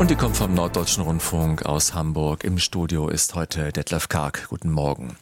Und die kommt vom Norddeutschen Rundfunk aus Hamburg. Im Studio ist heute Detlef Karg. Guten Morgen.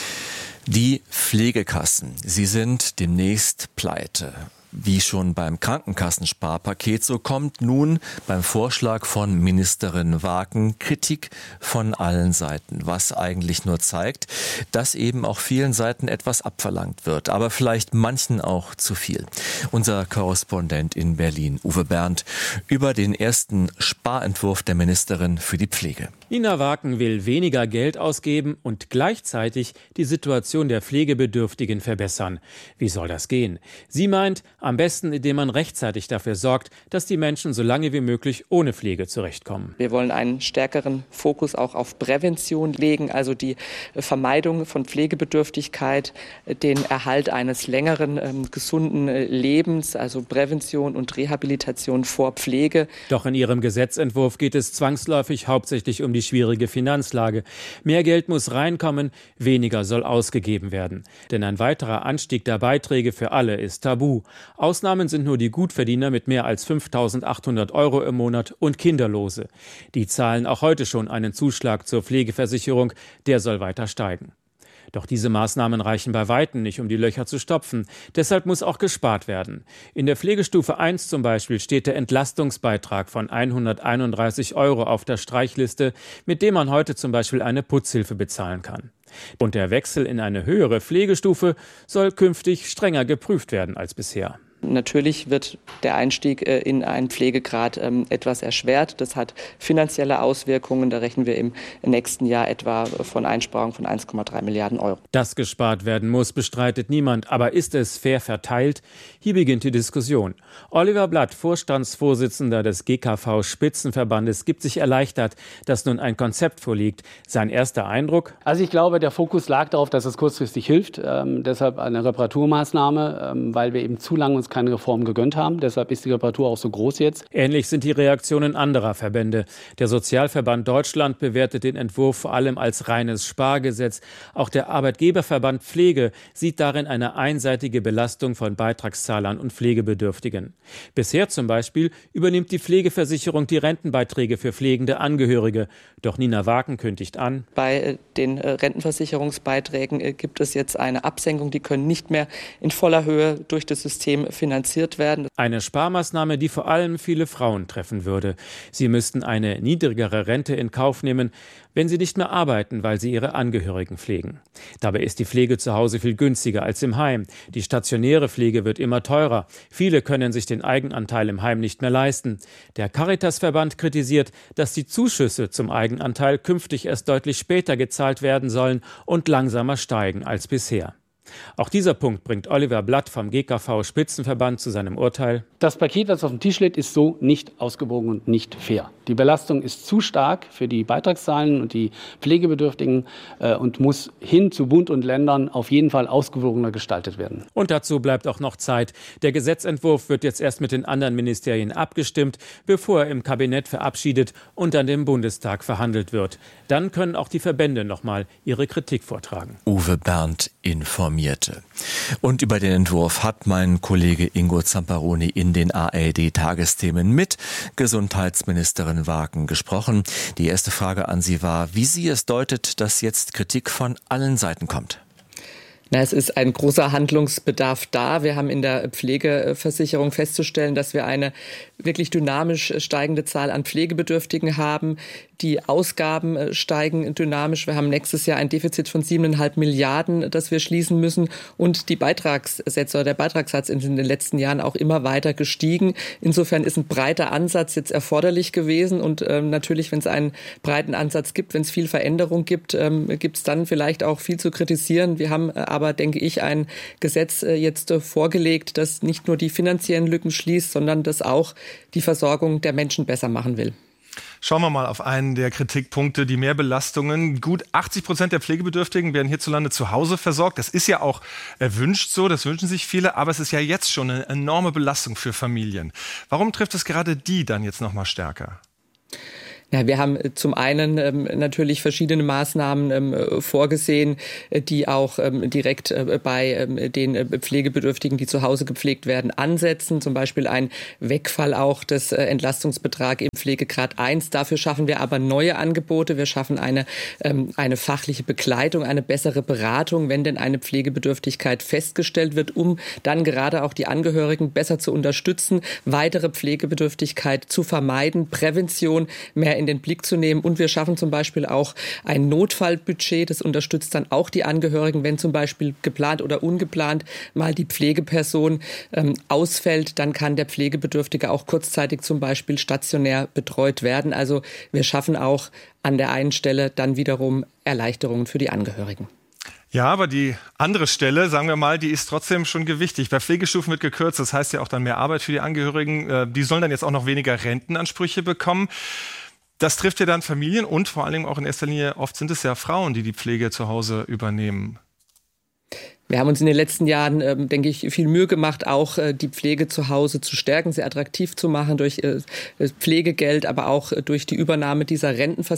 Die Pflegekassen, sie sind demnächst pleite. Wie schon beim Krankenkassensparpaket, so kommt nun beim Vorschlag von Ministerin Waken Kritik von allen Seiten, was eigentlich nur zeigt, dass eben auch vielen Seiten etwas abverlangt wird, aber vielleicht manchen auch zu viel. Unser Korrespondent in Berlin, Uwe Bernd, über den ersten Sparentwurf der Ministerin für die Pflege. Nina Waken will weniger Geld ausgeben und gleichzeitig die Situation der Pflegebedürftigen verbessern. Wie soll das gehen? Sie meint, am besten, indem man rechtzeitig dafür sorgt, dass die Menschen so lange wie möglich ohne Pflege zurechtkommen. Wir wollen einen stärkeren Fokus auch auf Prävention legen, also die Vermeidung von Pflegebedürftigkeit, den Erhalt eines längeren, gesunden Lebens, also Prävention und Rehabilitation vor Pflege. Doch in ihrem Gesetzentwurf geht es zwangsläufig hauptsächlich um die schwierige Finanzlage. Mehr Geld muss reinkommen, weniger soll ausgegeben werden. Denn ein weiterer Anstieg der Beiträge für alle ist tabu. Ausnahmen sind nur die Gutverdiener mit mehr als 5.800 € im Monat und Kinderlose. Die zahlen auch heute schon einen Zuschlag zur Pflegeversicherung, der soll weiter steigen. Doch diese Maßnahmen reichen bei Weitem nicht, um die Löcher zu stopfen. Deshalb muss auch gespart werden. In der Pflegestufe 1 zum Beispiel steht der Entlastungsbeitrag von 131 € auf der Streichliste, mit dem man heute zum Beispiel eine Putzhilfe bezahlen kann. Und der Wechsel in eine höhere Pflegestufe soll künftig strenger geprüft werden als bisher. Natürlich wird der Einstieg in einen Pflegegrad etwas erschwert. Das hat finanzielle Auswirkungen. Da rechnen wir im nächsten Jahr etwa von Einsparungen von 1,3 Milliarden €. Dass gespart werden muss, bestreitet niemand. Aber ist es fair verteilt? Hier beginnt die Diskussion. Oliver Blatt, Vorstandsvorsitzender des GKV-Spitzenverbandes, gibt sich erleichtert, dass nun ein Konzept vorliegt. Sein erster Eindruck? Also ich glaube, der Fokus lag darauf, dass es kurzfristig hilft. Deshalb eine Reparaturmaßnahme, weil wir eben zu lange uns keine Reform gegönnt haben. Deshalb ist die Reparatur auch so groß jetzt. Ähnlich sind die Reaktionen anderer Verbände. Der Sozialverband Deutschland bewertet den Entwurf vor allem als reines Spargesetz. Auch der Arbeitgeberverband Pflege sieht darin eine einseitige Belastung von Beitragszahlern und Pflegebedürftigen. Bisher zum Beispiel übernimmt die Pflegeversicherung die Rentenbeiträge für pflegende Angehörige. Doch Nina Waken kündigt an: Bei den Rentenversicherungsbeiträgen gibt es jetzt eine Absenkung. Die können nicht mehr in voller Höhe durch das System finanziert werden. Eine Sparmaßnahme, die vor allem viele Frauen treffen würde. Sie müssten eine niedrigere Rente in Kauf nehmen, wenn sie nicht mehr arbeiten, weil sie ihre Angehörigen pflegen. Dabei ist die Pflege zu Hause viel günstiger als im Heim. Die stationäre Pflege wird immer teurer. Viele können sich den Eigenanteil im Heim nicht mehr leisten. Der Caritasverband kritisiert, dass die Zuschüsse zum Eigenanteil künftig erst deutlich später gezahlt werden sollen und langsamer steigen als bisher. Auch dieser Punkt bringt Oliver Blatt vom GKV-Spitzenverband zu seinem Urteil: Das Paket, das auf dem Tisch liegt, ist so nicht ausgewogen und nicht fair. Die Belastung ist zu stark für die Beitragszahlen und die Pflegebedürftigen und muss hin zu Bund und Ländern auf jeden Fall ausgewogener gestaltet werden. Und dazu bleibt auch noch Zeit. Der Gesetzentwurf wird jetzt erst mit den anderen Ministerien abgestimmt, bevor er im Kabinett verabschiedet und an dem Bundestag verhandelt wird. Dann können auch die Verbände noch mal ihre Kritik vortragen. Uwe Bernd informierte. Und über den Entwurf hat mein Kollege Ingo Zamparoni in den ARD-Tagesthemen mit Gesundheitsministerin Waken gesprochen. Die erste Frage an Sie war, wie sie es deutet, dass jetzt Kritik von allen Seiten kommt. Es ist ein großer Handlungsbedarf da. Wir haben in der Pflegeversicherung festzustellen, dass wir eine wirklich dynamisch steigende Zahl an Pflegebedürftigen haben. Die Ausgaben steigen dynamisch. Wir haben nächstes Jahr ein Defizit von 7,5 Milliarden, das wir schließen müssen. Und die Beitragssätze oder der Beitragssatz ist in den letzten Jahren auch immer weiter gestiegen. Insofern ist ein breiter Ansatz jetzt erforderlich gewesen. Und natürlich, wenn es einen breiten Ansatz gibt, wenn es viel Veränderung gibt, gibt es dann vielleicht auch viel zu kritisieren. Wir haben aber, denke ich, ein Gesetz jetzt vorgelegt, das nicht nur die finanziellen Lücken schließt, sondern das auch die Versorgung der Menschen besser machen will. Schauen wir mal auf einen der Kritikpunkte, die Mehrbelastungen. Gut 80% der Pflegebedürftigen werden hierzulande zu Hause versorgt. Das ist ja auch erwünscht so, das wünschen sich viele, aber es ist ja jetzt schon eine enorme Belastung für Familien. Warum trifft es gerade die dann jetzt noch mal stärker? Ja, wir haben zum einen natürlich verschiedene Maßnahmen vorgesehen, die auch direkt bei den Pflegebedürftigen, die zu Hause gepflegt werden, ansetzen. Zum Beispiel ein Wegfall auch des Entlastungsbetrags im Pflegegrad 1. Dafür schaffen wir aber neue Angebote. Wir schaffen eine fachliche Begleitung, eine bessere Beratung, wenn denn eine Pflegebedürftigkeit festgestellt wird, um dann gerade auch die Angehörigen besser zu unterstützen, weitere Pflegebedürftigkeit zu vermeiden, Prävention mehr in den Blick zu nehmen. Und wir schaffen zum Beispiel auch ein Notfallbudget. Das unterstützt dann auch die Angehörigen, wenn zum Beispiel geplant oder ungeplant mal die Pflegeperson ausfällt. Dann kann der Pflegebedürftige auch kurzzeitig zum Beispiel stationär betreut werden. Also wir schaffen auch an der einen Stelle dann wiederum Erleichterungen für die Angehörigen. Ja, aber die andere Stelle, sagen wir mal, die ist trotzdem schon gewichtig. Bei Pflegestufen wird gekürzt, das heißt ja auch dann mehr Arbeit für die Angehörigen. Die sollen dann jetzt auch noch weniger Rentenansprüche bekommen. Das trifft ja dann Familien und vor allem auch in erster Linie, oft sind es ja Frauen, die die Pflege zu Hause übernehmen. Wir haben uns in den letzten Jahren, denke ich, viel Mühe gemacht, auch die Pflege zu Hause zu stärken, sehr attraktiv zu machen durch Pflegegeld, aber auch durch die Übernahme dieser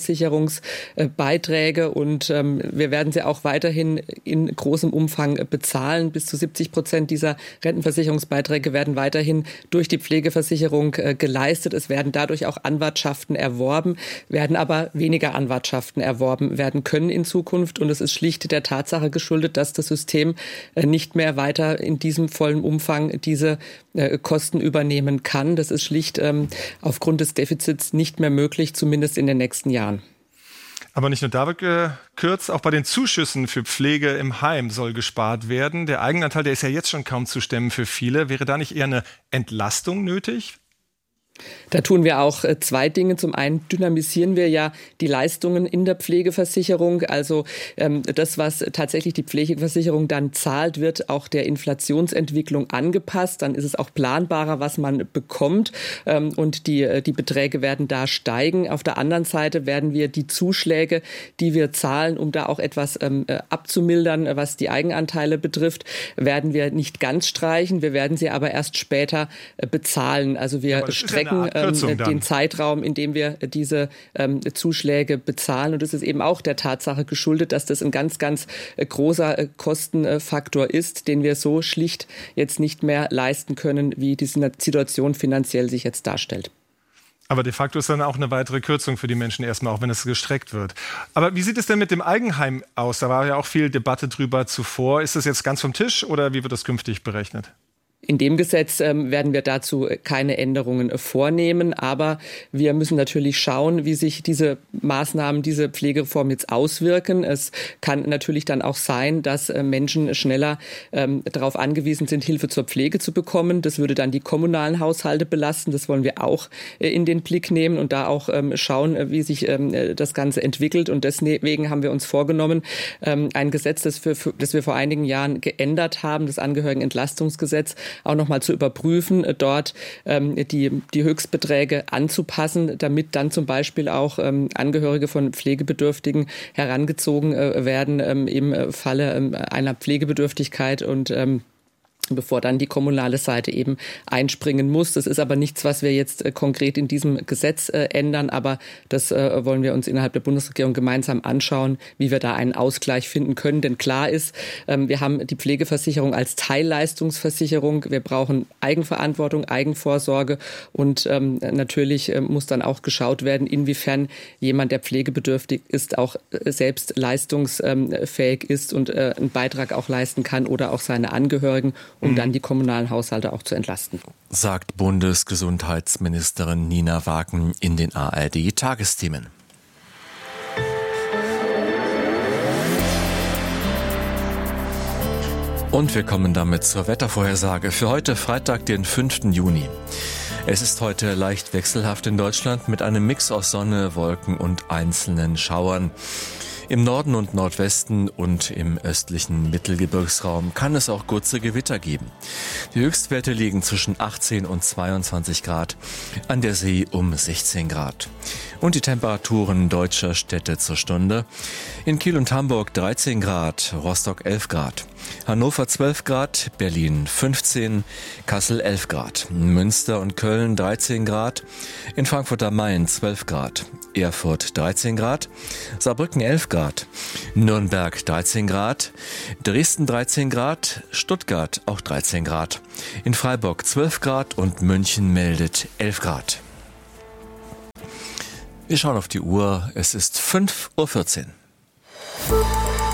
Rentenversicherungsbeiträge. Und wir werden sie auch weiterhin in großem Umfang bezahlen. Bis zu 70% dieser Rentenversicherungsbeiträge werden weiterhin durch die Pflegeversicherung geleistet. Es werden dadurch auch Anwartschaften erworben, werden aber weniger Anwartschaften erworben werden können in Zukunft. Und es ist schlicht der Tatsache geschuldet, dass das System nicht mehr weiter in diesem vollen Umfang diese Kosten übernehmen kann. Das ist schlicht aufgrund des Defizits nicht mehr möglich, zumindest in den nächsten Jahren. Aber nicht nur da wird gekürzt, auch bei den Zuschüssen für Pflege im Heim soll gespart werden. Der Eigenanteil, der ist ja jetzt schon kaum zu stemmen für viele. Wäre da nicht eher eine Entlastung nötig? Da tun wir auch zwei Dinge. Zum einen dynamisieren wir ja die Leistungen in der Pflegeversicherung. Also das, was tatsächlich die Pflegeversicherung dann zahlt, wird auch der Inflationsentwicklung angepasst. Dann ist es auch planbarer, was man bekommt. Und die Beträge werden da steigen. Auf der anderen Seite werden wir die Zuschläge, die wir zahlen, um da auch etwas abzumildern, was die Eigenanteile betrifft, werden wir nicht ganz streichen. Wir werden sie aber erst später bezahlen. Also wir strecken den Zeitraum, in dem wir diese Zuschläge bezahlen. Und es ist eben auch der Tatsache geschuldet, dass das ein ganz, ganz großer Kostenfaktor ist, den wir so schlicht jetzt nicht mehr leisten können, wie diese Situation finanziell sich jetzt darstellt. Aber de facto ist dann auch eine weitere Kürzung für die Menschen erstmal, auch wenn es gestreckt wird. Aber wie sieht es denn mit dem Eigenheim aus? Da war ja auch viel Debatte drüber zuvor. Ist das jetzt ganz vom Tisch oder wie wird das künftig berechnet? In dem Gesetz werden wir dazu keine Änderungen vornehmen, aber wir müssen natürlich schauen, wie sich diese Maßnahmen, diese Pflegereform jetzt auswirken. Es kann natürlich dann auch sein, dass Menschen schneller darauf angewiesen sind, Hilfe zur Pflege zu bekommen. Das würde dann die kommunalen Haushalte belasten. Das wollen wir auch in den Blick nehmen und da auch schauen, wie sich das Ganze entwickelt. Und deswegen haben wir uns vorgenommen, ein Gesetz, das wir vor einigen Jahren geändert haben, das Angehörigenentlastungsgesetz, auch nochmal zu überprüfen, dort die Höchstbeträge anzupassen, damit dann zum Beispiel auch Angehörige von Pflegebedürftigen herangezogen werden im Falle einer Pflegebedürftigkeit und bevor dann die kommunale Seite eben einspringen muss. Das ist aber nichts, was wir jetzt konkret in diesem Gesetz ändern, aber das wollen wir uns innerhalb der Bundesregierung gemeinsam anschauen, wie wir da einen Ausgleich finden können. Denn klar ist, wir haben die Pflegeversicherung als Teilleistungsversicherung. Wir brauchen Eigenverantwortung, Eigenvorsorge und natürlich muss dann auch geschaut werden, inwiefern jemand, der pflegebedürftig ist, auch selbst leistungsfähig ist und einen Beitrag auch leisten kann oder auch seine Angehörigen, um dann die kommunalen Haushalte auch zu entlasten. Sagt Bundesgesundheitsministerin Nina Wagen in den ARD-Tagesthemen. Und wir kommen damit zur Wettervorhersage für heute Freitag, den 5. Juni. Es ist heute leicht wechselhaft in Deutschland mit einem Mix aus Sonne, Wolken und einzelnen Schauern. Im Norden und Nordwesten und im östlichen Mittelgebirgsraum kann es auch kurze Gewitter geben. Die Höchstwerte liegen zwischen 18 und 22 Grad, an der See um 16 Grad. Und die Temperaturen deutscher Städte zur Stunde: in Kiel und Hamburg 13 Grad, Rostock 11 Grad, Hannover 12 Grad, Berlin 15, Kassel 11 Grad, Münster und Köln 13 Grad, in Frankfurt am Main 12 Grad, Erfurt 13 Grad, Saarbrücken 11 Grad, Nürnberg 13 Grad, Dresden 13 Grad, Stuttgart auch 13 Grad, in Freiburg 12 Grad und München meldet 11 Grad. Wir schauen auf die Uhr, es ist 5:14 Uhr.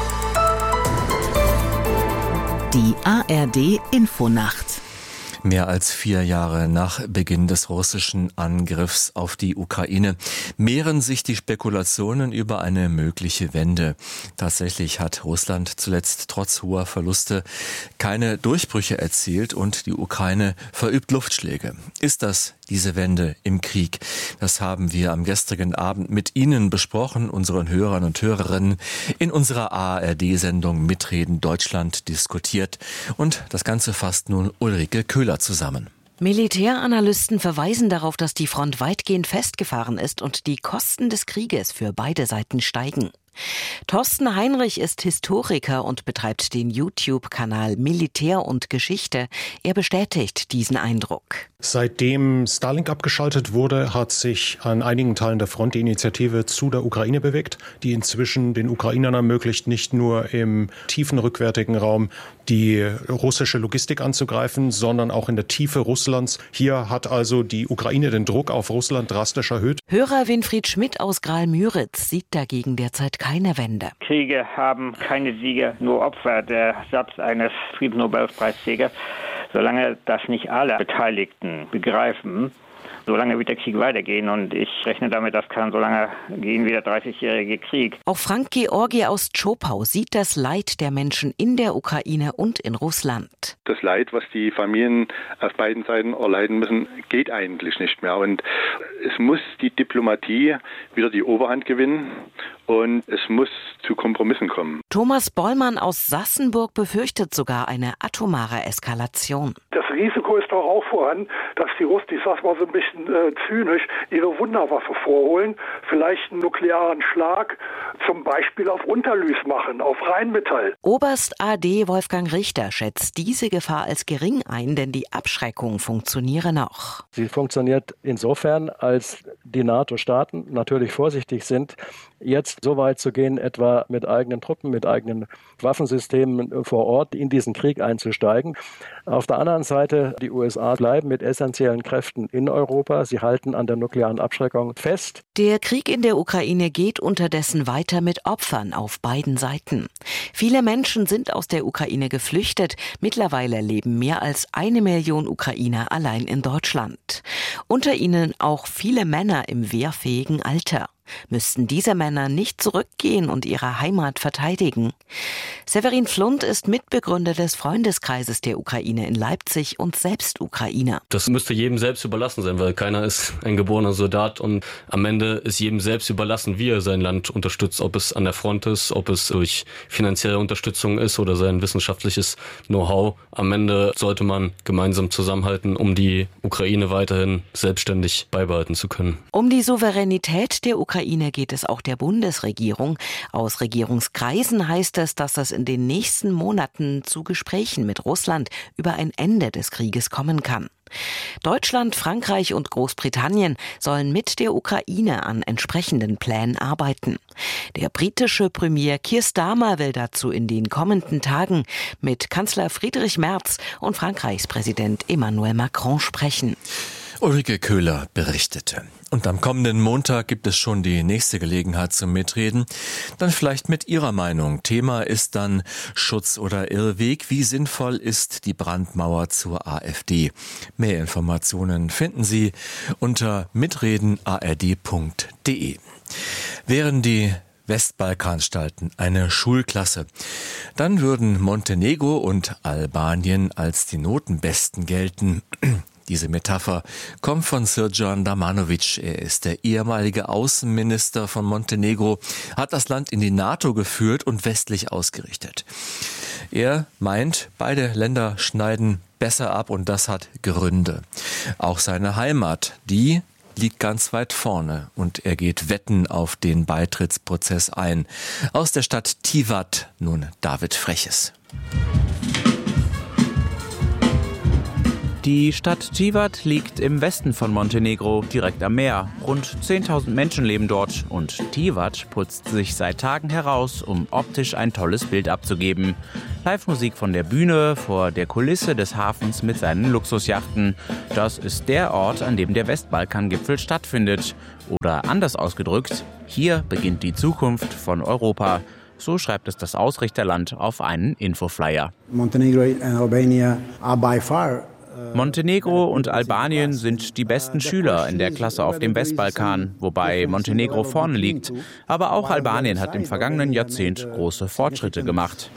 Die ARD Infonacht. Mehr als 4 Jahre nach Beginn des russischen Angriffs auf die Ukraine mehren sich die Spekulationen über eine mögliche Wende. Tatsächlich hat Russland zuletzt trotz hoher Verluste keine Durchbrüche erzielt und die Ukraine verübt Luftschläge. Ist das diese Wende im Krieg? Das haben wir am gestrigen Abend mit Ihnen besprochen, unseren Hörern und Hörerinnen, in unserer ARD-Sendung Mitreden Deutschland diskutiert. Und das Ganze fasst nun Ulrike Köhler zusammen. Militäranalysten verweisen darauf, dass die Front weitgehend festgefahren ist und die Kosten des Krieges für beide Seiten steigen. Thorsten Heinrich ist Historiker und betreibt den YouTube-Kanal Militär und Geschichte. Er bestätigt diesen Eindruck. Seitdem Starlink abgeschaltet wurde, hat sich an einigen Teilen der Front die Initiative zu der Ukraine bewegt, die inzwischen den Ukrainern ermöglicht, nicht nur im tiefen rückwärtigen Raum die russische Logistik anzugreifen, sondern auch in der Tiefe Russlands. Hier hat also die Ukraine den Druck auf Russland drastisch erhöht. Hörer Winfried Schmidt aus Graal-Müritz sieht dagegen derzeit keine Wende. Kriege haben keine Sieger, nur Opfer. Der Satz eines Friedensnobelpreisträgers. Solange das nicht alle Beteiligten begreifen, solange wird der Krieg weitergehen. Und ich rechne damit, das kann so lange gehen wie der 30-jährige Krieg. Auch Frank Georgi aus Zschopau sieht das Leid der Menschen in der Ukraine und in Russland. Das Leid, was die Familien auf beiden Seiten erleiden müssen, geht eigentlich nicht mehr. Und es muss die Diplomatie wieder die Oberhand gewinnen. Und es muss zu Kompromissen kommen. Thomas Bollmann aus Sassenburg befürchtet sogar eine atomare Eskalation. Das Risiko ist doch auch vorhanden, dass die Russen, ich sag's mal so ein bisschen zynisch, ihre Wunderwaffe vorholen, vielleicht einen nuklearen Schlag zum Beispiel auf Unterlüß machen, auf Rheinmetall. Oberst AD Wolfgang Richter schätzt diese Gefahr als gering ein, denn die Abschreckung funktioniere noch. Sie funktioniert insofern, als die NATO-Staaten natürlich vorsichtig sind, jetzt so weit zu gehen, etwa mit eigenen Truppen, mit eigenen Waffensystemen vor Ort in diesen Krieg einzusteigen. Auf der anderen Seite, die USA bleiben mit essentiellen Kräften in Europa. Sie halten an der nuklearen Abschreckung fest. Der Krieg in der Ukraine geht unterdessen weiter mit Opfern auf beiden Seiten. Viele Menschen sind aus der Ukraine geflüchtet. Mittlerweile leben mehr als 1 Million Ukrainer allein in Deutschland. Unter ihnen auch viele Männer im wehrfähigen Alter. Müssten diese Männer nicht zurückgehen und ihre Heimat verteidigen? Severin Pflund ist Mitbegründer des Freundeskreises der Ukraine in Leipzig und selbst Ukrainer. Das müsste jedem selbst überlassen sein, weil keiner ist ein geborener Soldat und am Ende ist jedem selbst überlassen, wie er sein Land unterstützt, ob es an der Front ist, ob es durch finanzielle Unterstützung ist oder sein wissenschaftliches Know-how. Am Ende sollte man gemeinsam zusammenhalten, um die Ukraine weiterhin selbstständig beibehalten zu können. Um die Souveränität der Ukraine geht es auch der Bundesregierung. Aus Regierungskreisen heißt es, dass es in den nächsten Monaten zu Gesprächen mit Russland über ein Ende des Krieges kommen kann. Deutschland, Frankreich und Großbritannien sollen mit der Ukraine an entsprechenden Plänen arbeiten. Der britische Premier Keir Starmer will dazu in den kommenden Tagen mit Kanzler Friedrich Merz und Frankreichs Präsident Emmanuel Macron sprechen. Ulrike Köhler berichtete. Und am kommenden Montag gibt es schon die nächste Gelegenheit zum Mitreden. Dann vielleicht mit Ihrer Meinung. Thema ist dann Schutz oder Irrweg. Wie sinnvoll ist die Brandmauer zur AfD? Mehr Informationen finden Sie unter mitredenard.de. Wären die Westbalkanstaaten eine Schulklasse, dann würden Montenegro und Albanien als die Notenbesten gelten. Diese Metapher kommt von Srdjan Damjanovic. Er ist der ehemalige Außenminister von Montenegro, hat das Land in die NATO geführt und westlich ausgerichtet. Er meint, beide Länder schneiden besser ab und das hat Gründe. Auch seine Heimat, die liegt ganz weit vorne und er geht Wetten auf den Beitrittsprozess ein. Aus der Stadt Tivat nun David Freches. Die Stadt Tivat liegt im Westen von Montenegro, direkt am Meer. Rund 10.000 Menschen leben dort und Tivat putzt sich seit Tagen heraus, um optisch ein tolles Bild abzugeben. Live-Musik von der Bühne vor der Kulisse des Hafens mit seinen Luxusjachten. Das ist der Ort, an dem der Westbalkangipfel stattfindet. Oder anders ausgedrückt, hier beginnt die Zukunft von Europa. So schreibt es das Ausrichterland auf einen Infoflyer. Montenegro und Albanien sind die besten Schüler in der Klasse auf dem Westbalkan, wobei Montenegro vorne liegt. Aber auch Albanien hat im vergangenen Jahrzehnt große Fortschritte gemacht.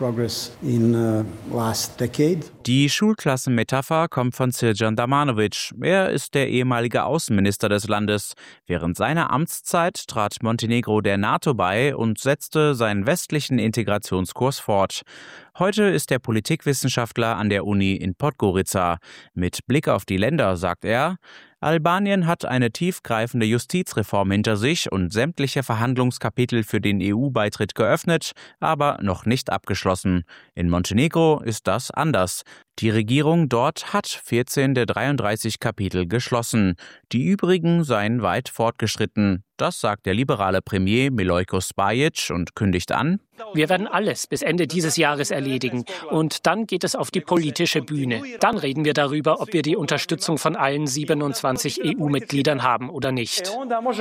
Die Schulklassenmetapher kommt von Srdjan Damanovic. Er ist der ehemalige Außenminister des Landes. Während seiner Amtszeit trat Montenegro der NATO bei und setzte seinen westlichen Integrationskurs fort. Heute ist er Politikwissenschaftler an der Uni in Podgorica. Mit Blick auf die Länder sagt er, Albanien hat eine tiefgreifende Justizreform hinter sich und sämtliche Verhandlungskapitel für den EU-Beitritt geöffnet, aber noch nicht abgeschlossen. In Montenegro ist das anders. Die Regierung dort hat 14 der 33 Kapitel geschlossen. Die übrigen seien weit fortgeschritten. Das sagt der liberale Premier Milojko Spajic und kündigt an: Wir werden alles bis Ende dieses Jahres erledigen. Und dann geht es auf die politische Bühne. Dann reden wir darüber, ob wir die Unterstützung von allen 27 EU-Mitgliedern haben oder nicht.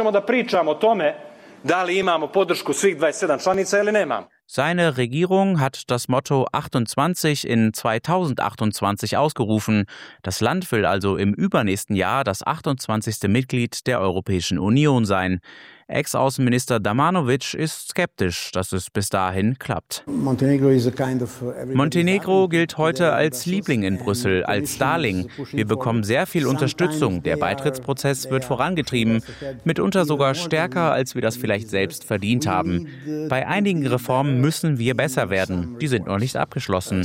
Seine Regierung hat das Motto 28 in 2028 ausgerufen. Das Land will also im übernächsten Jahr das 28. Mitglied der Europäischen Union sein. Ex-Außenminister Damanovic ist skeptisch, dass es bis dahin klappt. Montenegro gilt heute als Liebling in Brüssel, als Darling. Wir bekommen sehr viel Unterstützung. Der Beitrittsprozess wird vorangetrieben, mitunter sogar stärker, als wir das vielleicht selbst verdient haben. Bei einigen Reformen müssen wir besser werden. Die sind noch nicht abgeschlossen.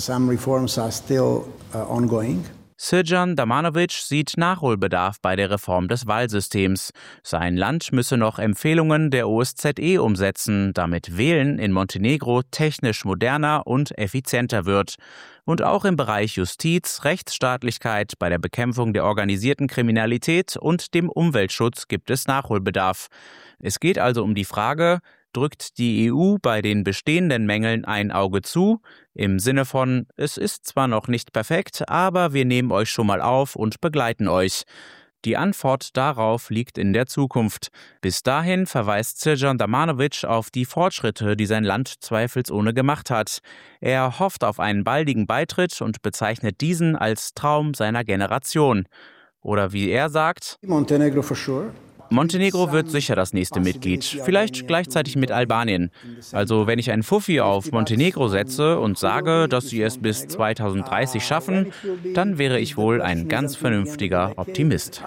Srdjan Damanovic sieht Nachholbedarf bei der Reform des Wahlsystems. Sein Land müsse noch Empfehlungen der OSZE umsetzen, damit Wählen in Montenegro technisch moderner und effizienter wird. Und auch im Bereich Justiz, Rechtsstaatlichkeit, bei der Bekämpfung der organisierten Kriminalität und dem Umweltschutz gibt es Nachholbedarf. Es geht also um die Frage: Drückt die EU bei den bestehenden Mängeln ein Auge zu? Im Sinne von, es ist zwar noch nicht perfekt, aber wir nehmen euch schon mal auf und begleiten euch. Die Antwort darauf liegt in der Zukunft. Bis dahin verweist Srdjan Damanovic auf die Fortschritte, die sein Land zweifelsohne gemacht hat. Er hofft auf einen baldigen Beitritt und bezeichnet diesen als Traum seiner Generation. Oder wie er sagt: Montenegro wird sicher das nächste Mitglied, vielleicht gleichzeitig mit Albanien. Also wenn ich ein Fuffi auf Montenegro setze und sage, dass sie es bis 2030 schaffen, dann wäre ich wohl ein ganz vernünftiger Optimist.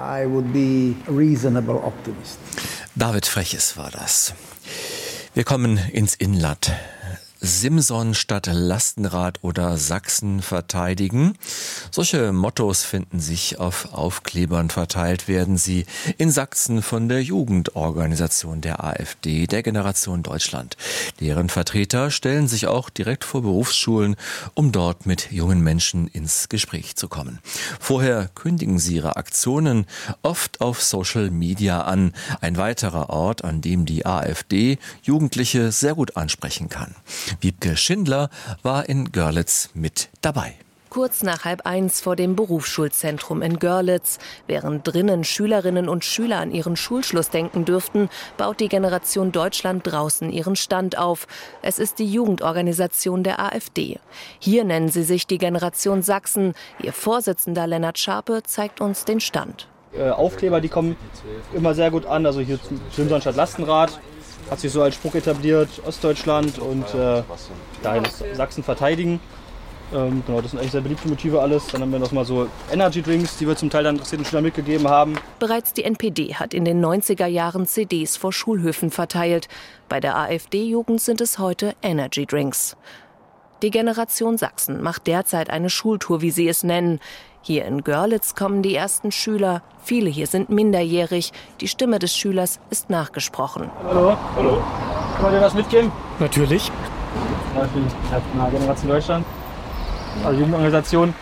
David Freches war das. Wir kommen ins Inland. Simson statt Lastenrad oder Sachsen verteidigen. Solche Mottos finden sich auf Aufklebern. Verteilt werden sie in Sachsen von der Jugendorganisation der AfD, der Generation Deutschland. Deren Vertreter stellen sich auch direkt vor Berufsschulen, um dort mit jungen Menschen ins Gespräch zu kommen. Vorher kündigen sie ihre Aktionen oft auf Social Media an. Ein weiterer Ort, an dem die AfD Jugendliche sehr gut ansprechen kann. Wiebke Schindler war in Görlitz mit dabei. Kurz nach 12:30 vor dem Berufsschulzentrum in Görlitz. Während drinnen Schülerinnen und Schüler an ihren Schulschluss denken dürften, baut die Generation Deutschland draußen ihren Stand auf. Es ist die Jugendorganisation der AfD. Hier nennen sie sich die Generation Sachsen. Ihr Vorsitzender Lennart Scharpe zeigt uns den Stand. Aufkleber, die kommen immer sehr gut an. Also hier Simson statt Lastenrad. Hat sich so als Spruch etabliert, Ostdeutschland und dahin Sachsen verteidigen. Genau, das sind eigentlich sehr beliebte Motive alles. Dann haben wir noch mal so Energy Drinks, die wir zum Teil dann interessierten Schülern mitgegeben haben. Bereits die NPD hat in den 90er Jahren CDs vor Schulhöfen verteilt. Bei der AfD-Jugend sind es heute Energy Drinks. Die Generation Sachsen macht derzeit eine Schultour, wie sie es nennen. Hier in Görlitz kommen die ersten Schüler. Viele hier sind minderjährig. Die Stimme des Schülers ist nachgesprochen. Hallo. Hallo. Wollt ihr was mitgeben? Natürlich. Ich bin Generation Deutschland, also Jugendorganisation.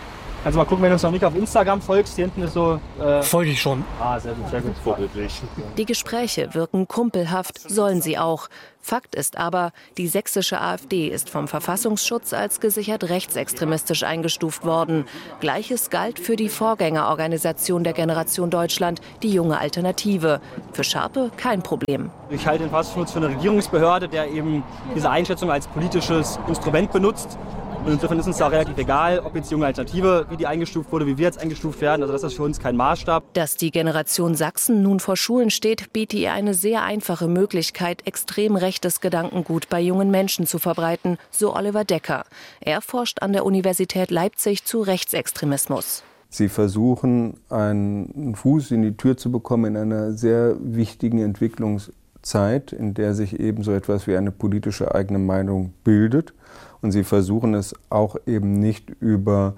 Kannst du mal gucken, wenn du uns noch nicht auf Instagram folgst. Hier hinten ist so... Folge ich schon. Sehr gut, sehr gut. Vorbildlich. Die Gespräche wirken kumpelhaft, sollen sie auch. Fakt ist aber, die sächsische AfD ist vom Verfassungsschutz als gesichert rechtsextremistisch eingestuft worden. Gleiches galt für die Vorgängerorganisation der Generation Deutschland, die Junge Alternative. Für Scharpe kein Problem. Ich halte den Verfassungsschutz für eine Regierungsbehörde, der eben diese Einschätzung als politisches Instrument benutzt. Und insofern ist uns da relativ egal, ob jetzt die Junge Alternative, wie die eingestuft wurde, wie wir jetzt eingestuft werden. Also das ist für uns kein Maßstab. Dass die Generation Sachsen nun vor Schulen steht, bietet ihr eine sehr einfache Möglichkeit, extrem rechtes Gedankengut bei jungen Menschen zu verbreiten, so Oliver Decker. Er forscht an der Universität Leipzig zu Rechtsextremismus. Sie versuchen, einen Fuß in die Tür zu bekommen in einer sehr wichtigen Entwicklungszeit, in der sich eben so etwas wie eine politische eigene Meinung bildet. Und sie versuchen es auch eben nicht über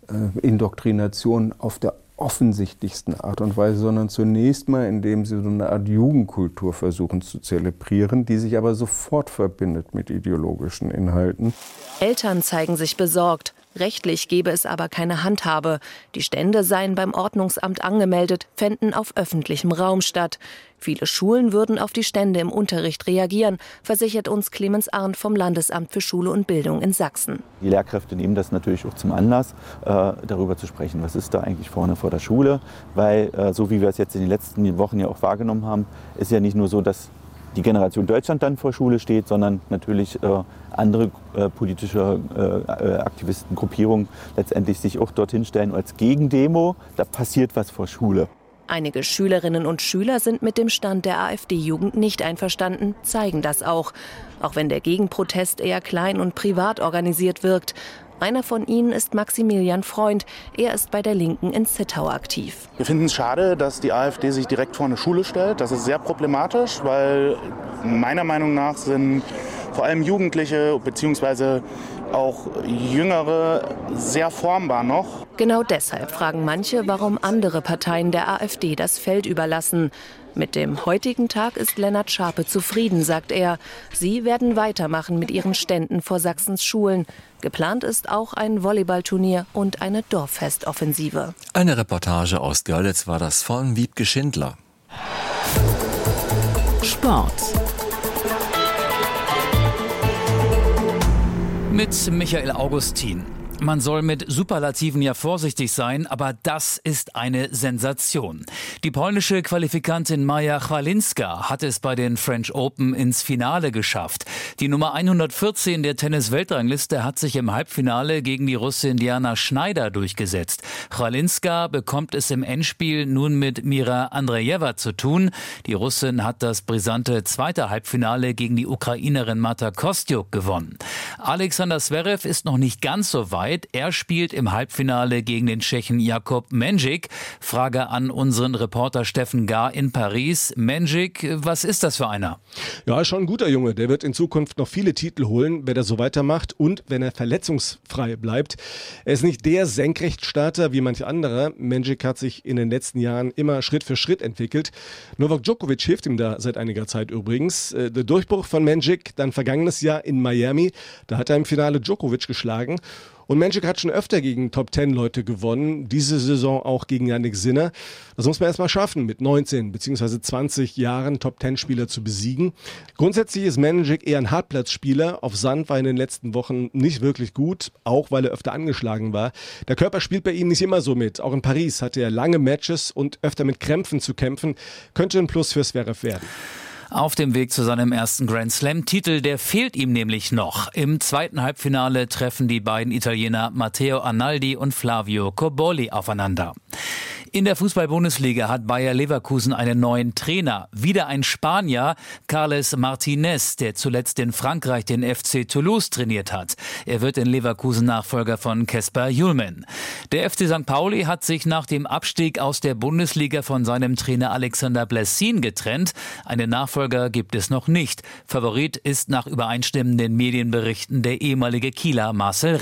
Indoktrination auf der offensichtlichsten Art und Weise, sondern zunächst mal, indem sie so eine Art Jugendkultur versuchen zu zelebrieren, die sich aber sofort verbindet mit ideologischen Inhalten. Eltern zeigen sich besorgt. Rechtlich gebe es aber keine Handhabe. Die Stände seien beim Ordnungsamt angemeldet, fänden auf öffentlichem Raum statt. Viele Schulen würden auf die Stände im Unterricht reagieren, versichert uns Clemens Arndt vom Landesamt für Schule und Bildung in Sachsen. Die Lehrkräfte nehmen das natürlich auch zum Anlass, darüber zu sprechen, was ist da eigentlich vorne vor der Schule. Weil, so wie wir es jetzt in den letzten Wochen ja auch wahrgenommen haben, ist ja nicht nur so, dass die Generation Deutschland dann vor Schule steht, sondern natürlich andere politische Aktivisten, Gruppierungen letztendlich sich auch dorthin stellen als Gegendemo. Da passiert was vor Schule. Einige Schülerinnen und Schüler sind mit dem Stand der AfD-Jugend nicht einverstanden, zeigen das auch. Auch wenn der Gegenprotest eher klein und privat organisiert wirkt. Einer von ihnen ist Maximilian Freund. Er ist bei der Linken in Zittau aktiv. Wir finden es schade, dass die AfD sich direkt vor eine Schule stellt. Das ist sehr problematisch, weil meiner Meinung nach sind vor allem Jugendliche bzw. auch Jüngere sehr formbar noch. Genau deshalb fragen manche, warum andere Parteien der AfD das Feld überlassen. Mit dem heutigen Tag ist Lennart Scharpe zufrieden, sagt er. Sie werden weitermachen mit ihren Ständen vor Sachsens Schulen. Geplant ist auch ein Volleyballturnier und eine Dorffestoffensive. Eine Reportage aus Görlitz war das von Wiebke Schindler. Sport. Mit Michael Augustin. Man soll mit Superlativen ja vorsichtig sein, aber das ist eine Sensation. Die polnische Qualifikantin Maja Chwalinska hat es bei den French Open ins Finale geschafft. Die Nummer 114 der Tennis-Weltrangliste hat sich im Halbfinale gegen die Russin Diana Schneider durchgesetzt. Chwalinska bekommt es im Endspiel nun mit Mira Andreeva zu tun. Die Russin hat das brisante zweite Halbfinale gegen die Ukrainerin Marta Kostyuk gewonnen. Alexander Zverev ist noch nicht ganz so weit. Er spielt im Halbfinale gegen den Tschechen Jakub Mendžić. Frage an unseren Reporter Steffen Gar in Paris. Mendžić, was ist das für einer? Ja, schon ein guter Junge. Der wird in Zukunft noch viele Titel holen, wenn er so weitermacht und wenn er verletzungsfrei bleibt. Er ist nicht der Senkrechtstarter wie manche andere. Mendžić hat sich in den letzten Jahren immer Schritt für Schritt entwickelt. Novak Djokovic hilft ihm da seit einiger Zeit übrigens. Der Durchbruch von Mendžić dann vergangenes Jahr in Miami. Da hat er im Finale Djokovic geschlagen. Und Mendžić hat schon öfter gegen Top-10-Leute gewonnen, diese Saison auch gegen Jannik Sinner. Das muss man erst mal schaffen, mit 19 bzw. 20 Jahren Top-10-Spieler zu besiegen. Grundsätzlich ist Mendžić eher ein Hartplatzspieler. Auf Sand war in den letzten Wochen nicht wirklich gut, auch weil er öfter angeschlagen war. Der Körper spielt bei ihm nicht immer so mit. Auch in Paris hatte er lange Matches und öfter mit Krämpfen zu kämpfen. Könnte ein Plus für Zverev werden. Auf dem Weg zu seinem ersten Grand-Slam-Titel, der fehlt ihm nämlich noch. Im zweiten Halbfinale treffen die beiden Italiener Matteo Arnaldi und Flavio Cobolli aufeinander. In der Fußball-Bundesliga hat Bayer Leverkusen einen neuen Trainer. Wieder ein Spanier, Carles Martinez, der zuletzt in Frankreich den FC Toulouse trainiert hat. Er wird in Leverkusen Nachfolger von Kasper Hjulmand. Der FC St. Pauli hat sich nach dem Abstieg aus der Bundesliga von seinem Trainer Alexander Blessin getrennt. Einen Nachfolger gibt es noch nicht. Favorit ist nach übereinstimmenden Medienberichten der ehemalige Kieler Marcel Rapp.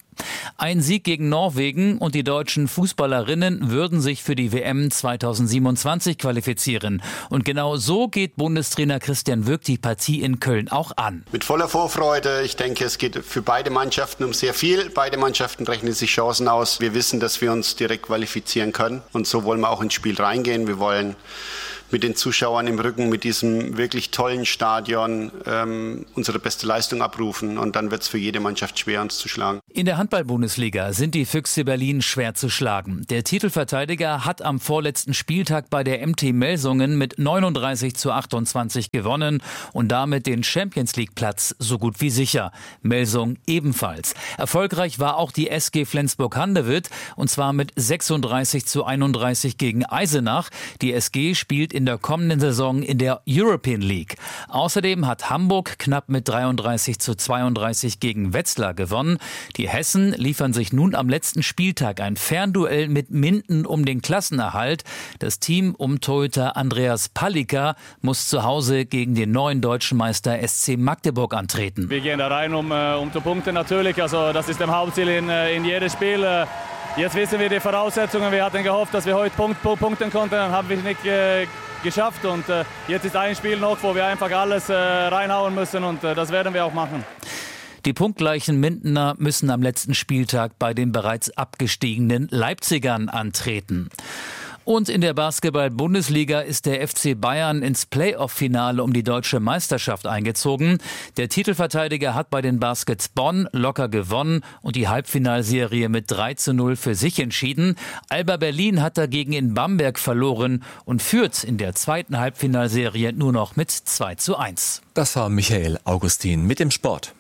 Ein Sieg gegen Norwegen und die deutschen Fußballerinnen würden sich für die WM 2027 qualifizieren. Und genau so geht Bundestrainer Christian Wülk die Partie in Köln auch an. Mit voller Vorfreude. Ich denke, es geht für beide Mannschaften um sehr viel. Beide Mannschaften rechnen sich Chancen aus. Wir wissen, dass wir uns direkt qualifizieren können. Und so wollen wir auch ins Spiel reingehen. Wir wollen mit den Zuschauern im Rücken, mit diesem wirklich tollen Stadion unsere beste Leistung abrufen. Und dann wird es für jede Mannschaft schwer, uns zu schlagen. In der Handball-Bundesliga sind die Füchse Berlin schwer zu schlagen. Der Titelverteidiger hat am vorletzten Spieltag bei der MT Melsungen mit 39:28 gewonnen und damit den Champions-League-Platz so gut wie sicher. Melsung ebenfalls. Erfolgreich war auch die SG Flensburg-Handewitt und zwar mit 36:31 gegen Eisenach. Die SG spielt in der kommenden Saison in der European League. Außerdem hat Hamburg knapp mit 33:32 gegen Wetzlar gewonnen. Die Hessen liefern sich nun am letzten Spieltag ein Fernduell mit Minden um den Klassenerhalt. Das Team um Torhüter Andreas Palika muss zu Hause gegen den neuen deutschen Meister SC Magdeburg antreten. Wir gehen da rein, um zu punkten natürlich. Also das ist das Hauptziel in jedes Spiel. Jetzt wissen wir die Voraussetzungen. Wir hatten gehofft, dass wir heute punkten konnten. Dann haben wir es nicht geschafft. Und jetzt ist ein Spiel noch, wo wir einfach alles reinhauen müssen. Und das werden wir auch machen. Die punktgleichen Mindener müssen am letzten Spieltag bei den bereits abgestiegenen Leipzigern antreten. Und in der Basketball-Bundesliga ist der FC Bayern ins Playoff-Finale um die deutsche Meisterschaft eingezogen. Der Titelverteidiger hat bei den Baskets Bonn locker gewonnen und die Halbfinalserie mit 3:0 für sich entschieden. Alba Berlin hat dagegen in Bamberg verloren und führt in der zweiten Halbfinalserie nur noch mit 2:1. Das war Michael Augustin mit dem Sport.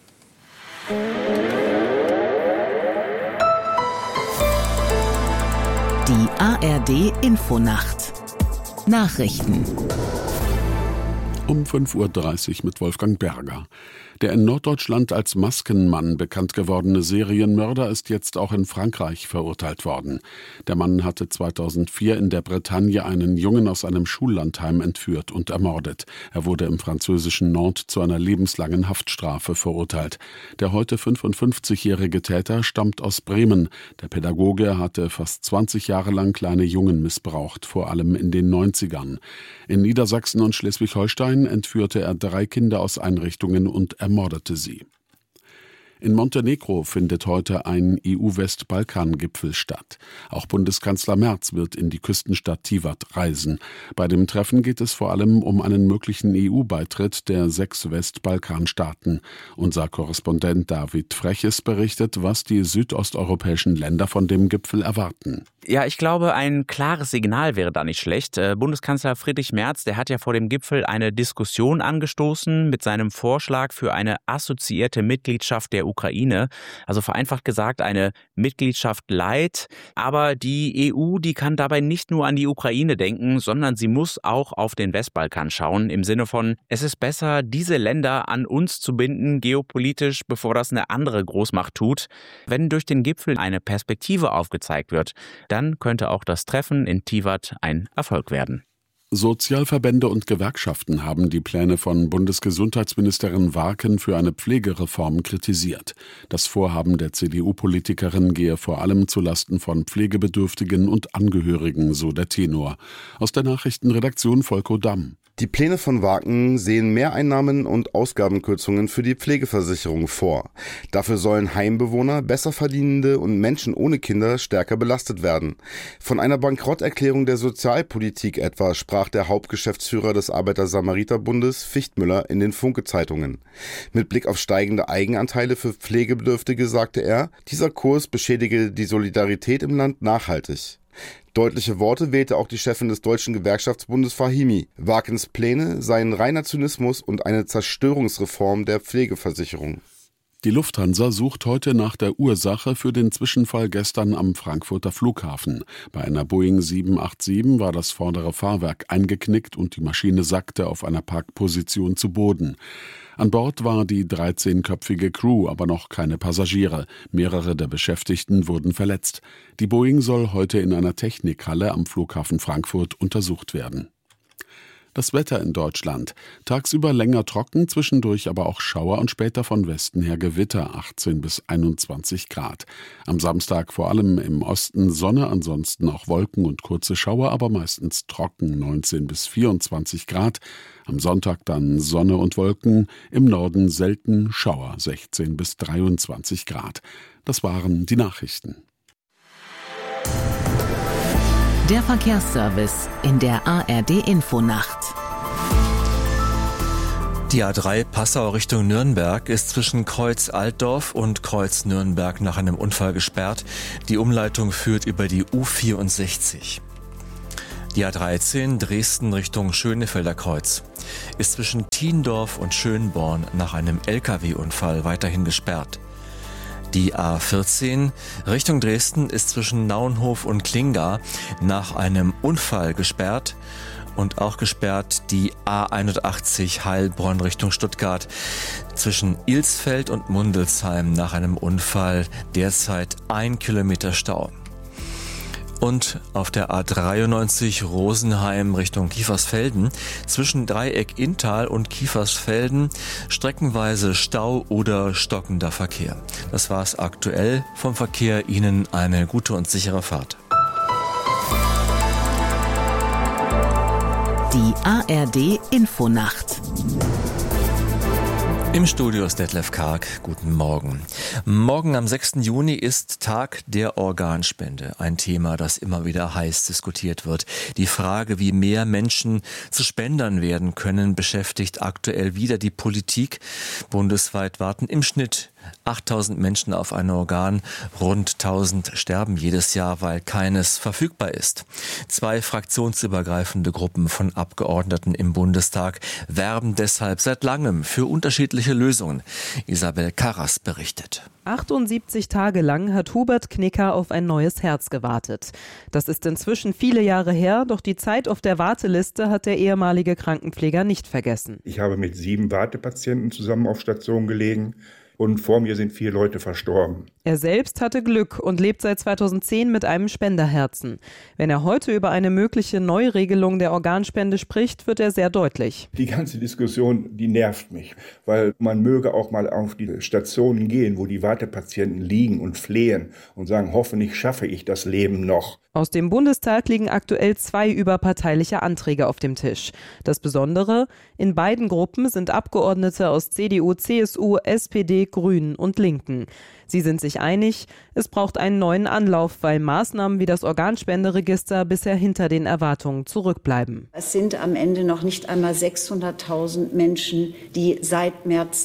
Die ARD-Infonacht. Nachrichten. Um 5:30 Uhr mit Wolfgang Berger. Der in Norddeutschland als Maskenmann bekannt gewordene Serienmörder ist jetzt auch in Frankreich verurteilt worden. Der Mann hatte 2004 in der Bretagne einen Jungen aus einem Schullandheim entführt und ermordet. Er wurde im französischen Nantes zu einer lebenslangen Haftstrafe verurteilt. Der heute 55-jährige Täter stammt aus Bremen. Der Pädagoge hatte fast 20 Jahre lang kleine Jungen missbraucht, vor allem in den 90ern. In Niedersachsen und Schleswig-Holstein entführte er 3 Kinder aus Einrichtungen und ermordete sie. In Montenegro findet heute ein EU-Westbalkan-Gipfel statt. Auch Bundeskanzler Merz wird in die Küstenstadt Tivat reisen. Bei dem Treffen geht es vor allem um einen möglichen EU-Beitritt der 6 Westbalkanstaaten. Unser Korrespondent David Freches berichtet, was die südosteuropäischen Länder von dem Gipfel erwarten. Ja, ich glaube, ein klares Signal wäre da nicht schlecht. Bundeskanzler Friedrich Merz, der hat ja vor dem Gipfel eine Diskussion angestoßen mit seinem Vorschlag für eine assoziierte Mitgliedschaft der Ukraine. Also vereinfacht gesagt eine Mitgliedschaft light. Aber die EU, die kann dabei nicht nur an die Ukraine denken, sondern sie muss auch auf den Westbalkan schauen. Im Sinne von, es ist besser, diese Länder an uns zu binden, geopolitisch, bevor das eine andere Großmacht tut. Wenn durch den Gipfel eine Perspektive aufgezeigt wird, dann könnte auch das Treffen in Tivat ein Erfolg werden. Sozialverbände und Gewerkschaften haben die Pläne von Bundesgesundheitsministerin Warken für eine Pflegereform kritisiert. Das Vorhaben der CDU-Politikerin gehe vor allem zulasten von Pflegebedürftigen und Angehörigen, so der Tenor. Aus der Nachrichtenredaktion Volko Damm. Die Pläne von Warken sehen Mehreinnahmen und Ausgabenkürzungen für die Pflegeversicherung vor. Dafür sollen Heimbewohner, Besserverdienende und Menschen ohne Kinder stärker belastet werden. Von einer Bankrotterklärung der Sozialpolitik etwa sprach der Hauptgeschäftsführer des Arbeiter-Samariter-Bundes Fichtmüller in den Funke-Zeitungen. Mit Blick auf steigende Eigenanteile für Pflegebedürftige sagte er, dieser Kurs beschädige die Solidarität im Land nachhaltig. Deutliche Worte wählte auch die Chefin des Deutschen Gewerkschaftsbundes Fahimi. Warkens Pläne seien reiner Zynismus und eine Zerstörungsreform der Pflegeversicherung. Die Lufthansa sucht heute nach der Ursache für den Zwischenfall gestern am Frankfurter Flughafen. Bei einer Boeing 787 war das vordere Fahrwerk eingeknickt und die Maschine sackte auf einer Parkposition zu Boden. An Bord war die 13-köpfige Crew, aber noch keine Passagiere. Mehrere der Beschäftigten wurden verletzt. Die Boeing soll heute in einer Technikhalle am Flughafen Frankfurt untersucht werden. Das Wetter in Deutschland. Tagsüber länger trocken, zwischendurch aber auch Schauer und später von Westen her Gewitter, 18 bis 21 Grad. Am Samstag vor allem im Osten Sonne, ansonsten auch Wolken und kurze Schauer, aber meistens trocken, 19 bis 24 Grad. Am Sonntag dann Sonne und Wolken, im Norden selten Schauer, 16 bis 23 Grad. Das waren die Nachrichten. Der Verkehrsservice in der ARD-Infonacht. Die A3 Passau Richtung Nürnberg ist zwischen Kreuz Altdorf und Kreuz Nürnberg nach einem Unfall gesperrt. Die Umleitung führt über die U64. Die A13 Dresden Richtung Schönefelder Kreuz ist zwischen Thiendorf und Schönborn nach einem LKW-Unfall weiterhin gesperrt. Die A14 Richtung Dresden ist zwischen Naunhof und Klinga nach einem Unfall gesperrt und auch gesperrt die A81 Heilbronn Richtung Stuttgart zwischen Ilsfeld und Mundelsheim nach einem Unfall, derzeit 1 Kilometer Stau. Und auf der A93 Rosenheim Richtung Kiefersfelden zwischen Dreieck Inntal und Kiefersfelden streckenweise Stau oder stockender Verkehr. Das war's aktuell vom Verkehr. Ihnen eine gute und sichere Fahrt. Die ARD Infonacht. Im Studio ist Detlef Karg. Guten Morgen. Morgen am 6. Juni ist Tag der Organspende. Ein Thema, das immer wieder heiß diskutiert wird. Die Frage, wie mehr Menschen zu Spendern werden können, beschäftigt aktuell wieder die Politik. Bundesweit warten im Schnitt 8.000 Menschen auf ein Organ. Rund 1.000 sterben jedes Jahr, weil keines verfügbar ist. 2 fraktionsübergreifende Gruppen von Abgeordneten im Bundestag werben deshalb seit langem für unterschiedliche Lösungen. Isabel Karras berichtet. 78 Tage lang hat Hubert Knicker auf ein neues Herz gewartet. Das ist inzwischen viele Jahre her, doch die Zeit auf der Warteliste hat der ehemalige Krankenpfleger nicht vergessen. Ich habe mit 7 Wartepatienten zusammen auf Station gelegen. Und vor mir sind 4 Leute verstorben. Er selbst hatte Glück und lebt seit 2010 mit einem Spenderherzen. Wenn er heute über eine mögliche Neuregelung der Organspende spricht, wird er sehr deutlich. Die ganze Diskussion, die nervt mich, weil man möge auch mal auf die Stationen gehen, wo die Wartepatienten liegen und flehen und sagen, hoffentlich schaffe ich das Leben noch. Aus dem Bundestag liegen aktuell 2 überparteiliche Anträge auf dem Tisch. Das Besondere, in beiden Gruppen sind Abgeordnete aus CDU, CSU, SPD, Grünen und Linken. Sie sind sich einig, es braucht einen neuen Anlauf, weil Maßnahmen wie das Organspenderegister bisher hinter den Erwartungen zurückbleiben. Es sind am Ende noch nicht einmal 600.000 Menschen, die seit März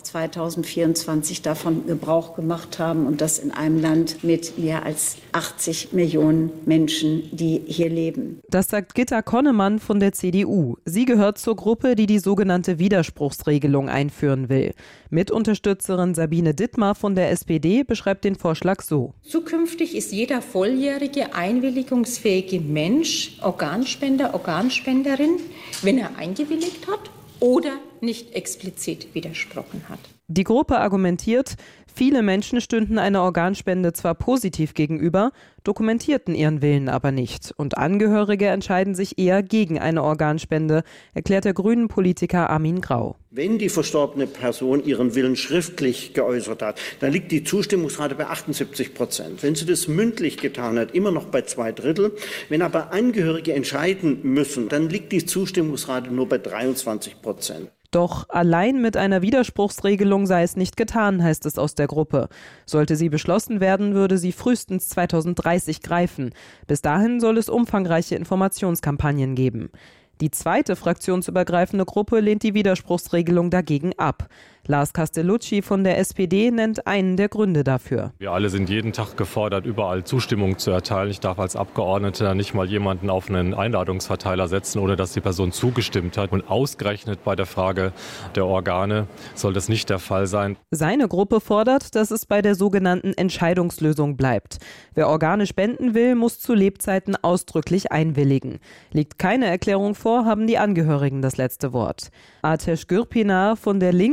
2024 davon Gebrauch gemacht haben und das in einem Land mit mehr als 80 Millionen Menschen, die hier leben. Das sagt Gitta Konnemann von der CDU. Sie gehört zur Gruppe, die die sogenannte Widerspruchsregelung einführen will. Mitunterstützerin Sabine Dittmar von der SPD beschreibt den Vorschlag so. Zukünftig ist jeder volljährige, einwilligungsfähige Mensch Organspender, Organspenderin, wenn er eingewilligt hat oder nicht explizit widersprochen hat. Die Gruppe argumentiert, viele Menschen stünden einer Organspende zwar positiv gegenüber, dokumentierten ihren Willen aber nicht. Und Angehörige entscheiden sich eher gegen eine Organspende, erklärt der Grünen-Politiker Armin Grau. Wenn die verstorbene Person ihren Willen schriftlich geäußert hat, dann liegt die Zustimmungsrate bei 78%. Wenn sie das mündlich getan hat, immer noch bei 2/3. Wenn aber Angehörige entscheiden müssen, dann liegt die Zustimmungsrate nur bei 23%. Doch allein mit einer Widerspruchsregelung sei es nicht getan, heißt es aus der Gruppe. Sollte sie beschlossen werden, würde sie frühestens 2030 greifen. Bis dahin soll es umfangreiche Informationskampagnen geben. Die zweite fraktionsübergreifende Gruppe lehnt die Widerspruchsregelung dagegen ab. Lars Castellucci von der SPD nennt einen der Gründe dafür. Wir alle sind jeden Tag gefordert, überall Zustimmung zu erteilen. Ich darf als Abgeordneter nicht mal jemanden auf einen Einladungsverteiler setzen, ohne dass die Person zugestimmt hat. Und ausgerechnet bei der Frage der Organe soll das nicht der Fall sein. Seine Gruppe fordert, dass es bei der sogenannten Entscheidungslösung bleibt. Wer Organe spenden will, muss zu Lebzeiten ausdrücklich einwilligen. Liegt keine Erklärung vor, haben die Angehörigen das letzte Wort. Ateş Gürpınar von der Linken ergänzt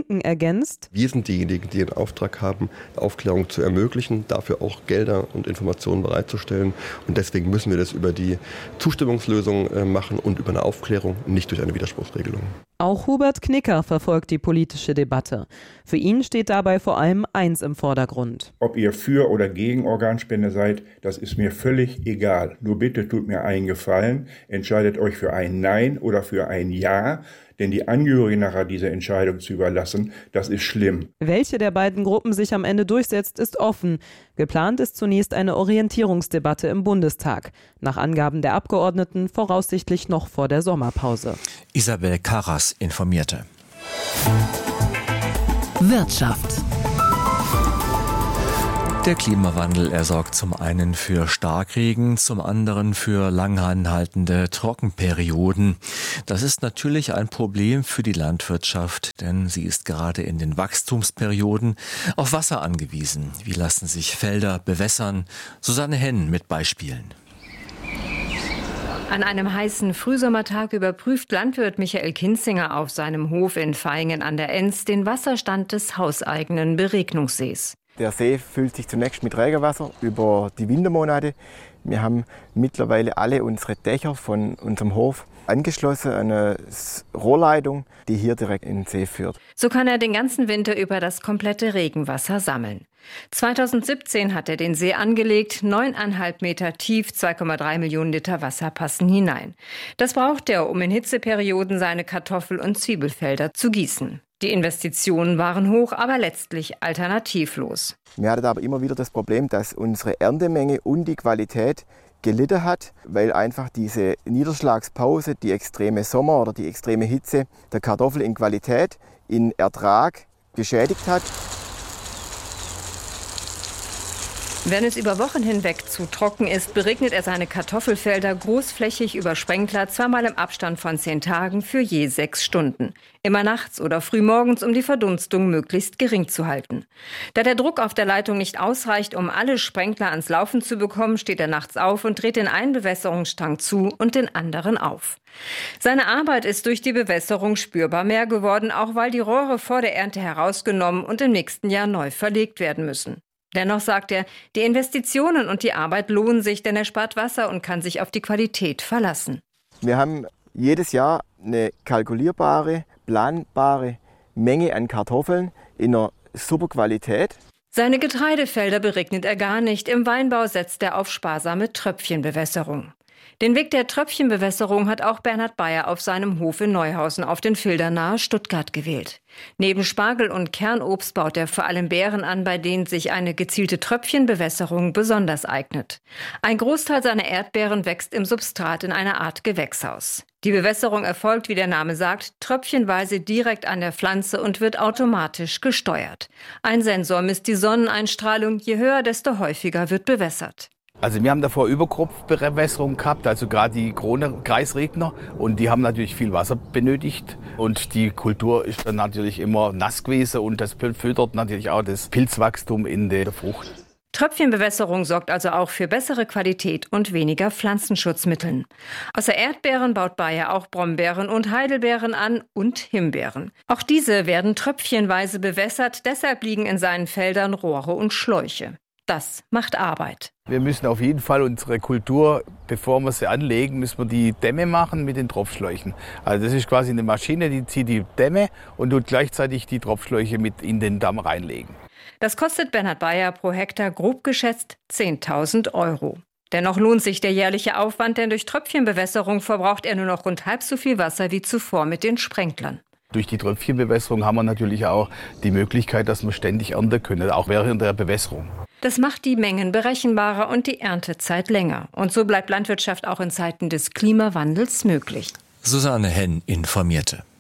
ergänzt: Wir sind diejenigen, die den Auftrag haben, Aufklärung zu ermöglichen, dafür auch Gelder und Informationen bereitzustellen. Und deswegen müssen wir das über die Zustimmungslösung machen und über eine Aufklärung, nicht durch eine Widerspruchsregelung. Auch Hubert Knicker verfolgt die politische Debatte. Für ihn steht dabei vor allem eins im Vordergrund. Ob ihr für oder gegen Organspende seid, das ist mir völlig egal. Nur bitte tut mir einen Gefallen, entscheidet euch für ein Nein oder für ein Ja. Denn die Angehörigen nachher diese Entscheidung zu überlassen, das ist schlimm. Welche der beiden Gruppen sich am Ende durchsetzt, ist offen. Geplant ist zunächst eine Orientierungsdebatte im Bundestag. Nach Angaben der Abgeordneten voraussichtlich noch vor der Sommerpause. Isabel Karras informierte. Wirtschaft. Der Klimawandel, er sorgt zum einen für Starkregen, zum anderen für langanhaltende Trockenperioden. Das ist natürlich ein Problem für die Landwirtschaft, denn sie ist gerade in den Wachstumsperioden auf Wasser angewiesen. Wie lassen sich Felder bewässern? Susanne Henn mit Beispielen. An einem heißen Frühsommertag überprüft Landwirt Michael Kinzinger auf seinem Hof in Vaihingen an der Enz den Wasserstand des hauseigenen Beregnungssees. Der See füllt sich zunächst mit Regenwasser über die Wintermonate. Wir haben mittlerweile alle unsere Dächer von unserem Hof angeschlossen an eine Rohrleitung, die hier direkt in den See führt. So kann er den ganzen Winter über das komplette Regenwasser sammeln. 2017 hat er den See angelegt, 9,5 Meter tief, 2,3 Millionen Liter Wasser passen hinein. Das braucht er, um in Hitzeperioden seine Kartoffel- und Zwiebelfelder zu gießen. Die Investitionen waren hoch, aber letztlich alternativlos. Wir hatten aber immer wieder das Problem, dass unsere Erntemenge und die Qualität gelitten hat, weil einfach diese Niederschlagspause, die extreme Sommer oder die extreme Hitze der Kartoffel in Qualität, in Ertrag geschädigt hat. Wenn es über Wochen hinweg zu trocken ist, beregnet er seine Kartoffelfelder großflächig über Sprenkler, zweimal im Abstand von 10 Tagen für je 6 Stunden. Immer nachts oder frühmorgens, um die Verdunstung möglichst gering zu halten. Da der Druck auf der Leitung nicht ausreicht, um alle Sprenkler ans Laufen zu bekommen, steht er nachts auf und dreht den einen Bewässerungsstrang zu und den anderen auf. Seine Arbeit ist durch die Bewässerung spürbar mehr geworden, auch weil die Rohre vor der Ernte herausgenommen und im nächsten Jahr neu verlegt werden müssen. Dennoch sagt er, die Investitionen und die Arbeit lohnen sich, denn er spart Wasser und kann sich auf die Qualität verlassen. Wir haben jedes Jahr eine kalkulierbare, planbare Menge an Kartoffeln in einer super Qualität. Seine Getreidefelder beregnet er gar nicht. Im Weinbau setzt er auf sparsame Tröpfchenbewässerung. Den Weg der Tröpfchenbewässerung hat auch Bernhard Bayer auf seinem Hof in Neuhausen auf den Fildern nahe Stuttgart gewählt. Neben Spargel und Kernobst baut er vor allem Beeren an, bei denen sich eine gezielte Tröpfchenbewässerung besonders eignet. Ein Großteil seiner Erdbeeren wächst im Substrat in einer Art Gewächshaus. Die Bewässerung erfolgt, wie der Name sagt, tröpfchenweise direkt an der Pflanze und wird automatisch gesteuert. Ein Sensor misst die Sonneneinstrahlung, je höher, desto häufiger wird bewässert. Also wir haben davor Überkropfbewässerung gehabt, also gerade die Kreisregner, und die haben natürlich viel Wasser benötigt und die Kultur ist dann natürlich immer nass gewesen und das fördert natürlich auch das Pilzwachstum in der Frucht. Tröpfchenbewässerung sorgt also auch für bessere Qualität und weniger Pflanzenschutzmitteln. Außer Erdbeeren baut Bayer auch Brombeeren und Heidelbeeren an und Himbeeren. Auch diese werden tröpfchenweise bewässert, deshalb liegen in seinen Feldern Rohre und Schläuche. Das macht Arbeit. Wir müssen auf jeden Fall unsere Kultur, bevor wir sie anlegen, müssen wir die Dämme machen mit den Tropfschläuchen. Also das ist quasi eine Maschine, die zieht die Dämme und tut gleichzeitig die Tropfschläuche mit in den Damm reinlegen. Das kostet Bernhard Bayer pro Hektar grob geschätzt 10.000 €. Dennoch lohnt sich der jährliche Aufwand, denn durch Tröpfchenbewässerung verbraucht er nur noch rund halb so viel Wasser wie zuvor mit den Sprenklern. Durch die Tröpfchenbewässerung haben wir natürlich auch die Möglichkeit, dass wir ständig ernten können, auch während der Bewässerung. Das macht die Mengen berechenbarer und die Erntezeit länger. Und so bleibt Landwirtschaft auch in Zeiten des Klimawandels möglich. Susanne Henn informierte.